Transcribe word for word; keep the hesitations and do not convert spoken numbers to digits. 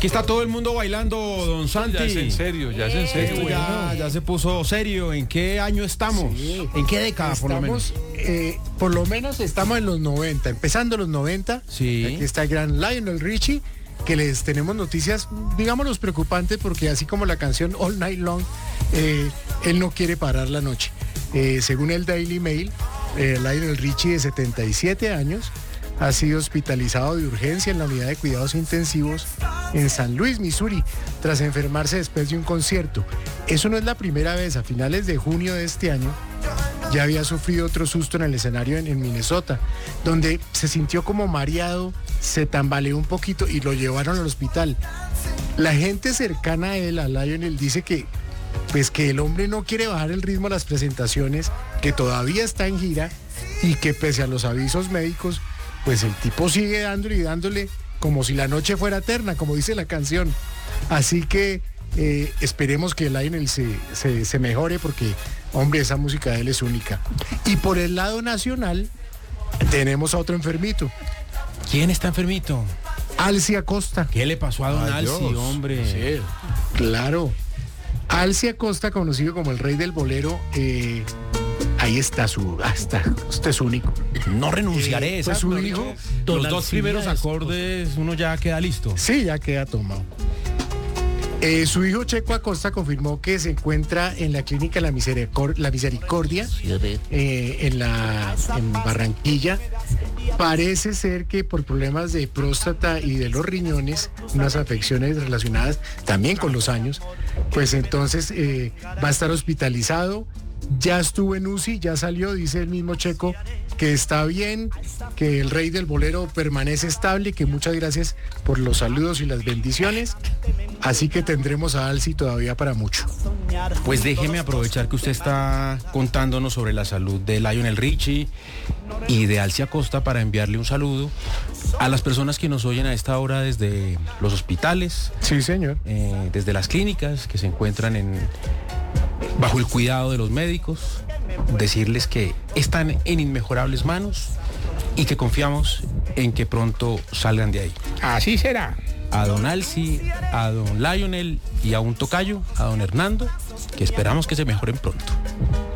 Aquí está todo el mundo bailando, don Santi. Ya es en serio, ya es en serio. Esto ya, ya se puso serio. ¿En qué año estamos? Sí. ¿En qué década, por lo menos? Estamos, eh, por lo menos estamos en los noventa, empezando los noventa. Sí. Aquí está el gran Lionel Richie, que les tenemos noticias, digámoslos, preocupantes, porque así como la canción All Night Long, eh, él no quiere parar la noche. Eh, según el Daily Mail, eh, Lionel Richie, de setenta y siete años, ha sido hospitalizado de urgencia en la unidad de cuidados intensivos en San Luis, Missouri, tras enfermarse después de un concierto. Eso no es la primera vez. A finales de junio de este año ya había sufrido otro susto en el escenario en, en Minnesota, donde se sintió como mareado, se tambaleó un poquito y lo llevaron al hospital. La gente cercana a él, a Lionel, dice que pues que el hombre no quiere bajar el ritmo a las presentaciones, que todavía está en gira y que pese a los avisos médicos, pues el tipo sigue dándole y dándole como si la noche fuera eterna, como dice la canción. Así que eh, esperemos que Lionel se, se, se mejore, porque, hombre, esa música de él es única. Y por el lado nacional tenemos a otro enfermito. ¿Quién está enfermito? Alci Acosta. ¿Qué le pasó a don Ay, Alci, Dios. hombre? Sí. Claro. Alci Acosta, conocido como el rey del bolero, eh, ahí está su... Hasta, usted es único. No renunciaré. Eh, esa, pues su mejor hijo, dicho, don los dos Alcibiades, primeros acordes, uno ya queda listo. Sí, ya queda tomado. Eh, su hijo Checo Acosta confirmó que se encuentra en la clínica La, Misericor- la Misericordia, eh, en, la, en Barranquilla. Parece ser que por problemas de próstata y de los riñones, unas afecciones relacionadas también con los años, pues entonces eh, va a estar hospitalizado. Ya estuvo en U C I, ya salió, dice el mismo Checo, que está bien, que el rey del bolero permanece estable, que muchas gracias por los saludos y las bendiciones. Así que tendremos a Alci todavía para mucho. Pues déjeme aprovechar que usted está contándonos sobre la salud de Lionel Richie y de Alci Acosta para enviarle un saludo a las personas que nos oyen a esta hora desde los hospitales, Sí, señor. eh, desde las clínicas que se encuentran en, bajo el cuidado de los médicos, decirles que están en inmejorables manos y que confiamos en que pronto salgan de ahí. Así será. A don Alci, a don Lionel y a un tocayo, a don Hernando, que esperamos que se mejoren pronto.